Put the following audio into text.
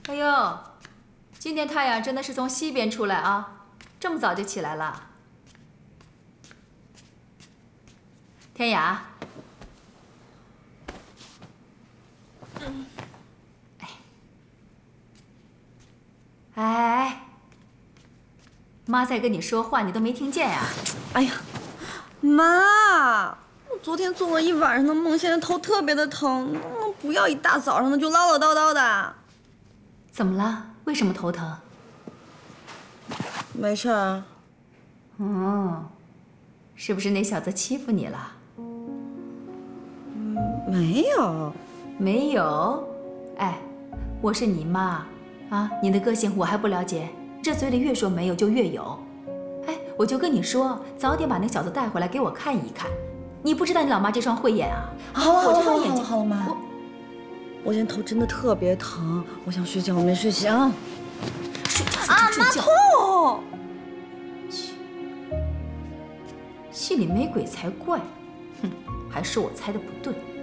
哎呦，今天太阳真的是从西边出来啊，这么早就起来了。天雅，哎，妈在跟你说话，你都没听见呀？ 哎呀，妈，我昨天做了一晚上的梦，现在头特别的疼，能不能不要一大早上的就唠唠叨叨的？ 怎么了？为什么头疼？ 没事儿。 哦，是不是那小子欺负你了？ 没有。 没有。哎，我是你妈啊，你的个性我还不了解，这嘴里越说没有就越有。哎，我就跟你说，早点把那小子带回来给我看一看。你不知道你老妈这双慧眼啊？ 好了， 我这双眼睛， 好了，妈。我现在头真的特别疼，我想睡觉，我没睡醒。 睡觉啊，妈痛！ 戏里没鬼才怪，哼，还是我猜的不对。